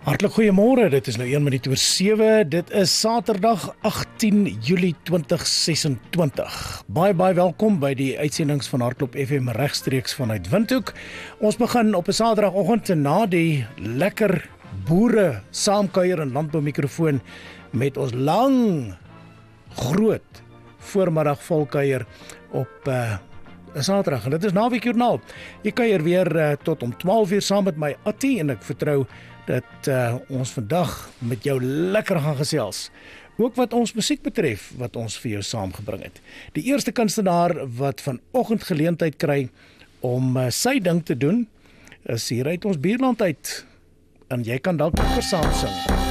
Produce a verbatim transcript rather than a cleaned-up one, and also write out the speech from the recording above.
Hartlik goeiemôre, dit is nou een minuut oor sewe, dit is Saterdag agtien Julie twintig sesentwintig. Baie baie welkom by die uitsendings van Hartklop F M regstreeks vanuit Windhoek. Ons begin op 'n Saterdagoggend na die lekker boere saamkuier en landboumikrofoon met ons lang, groot voormiddag volkuier op uh, 'n Saterdag. En dit is naweekjoernaal. Jy kuier weer uh, tot om twaalf uur saam met my Attie en ek vertrou dat uh, ons vandag met jou lekker gaan gesels. Ook wat ons musiek betref, wat ons vir jou saamgebring het. Die eerste kunstenaar wat vanoggend geleentheid kry om uh, sy ding te doen, is hier uit ons buurland uit. En jy kan dalk ook saam sing.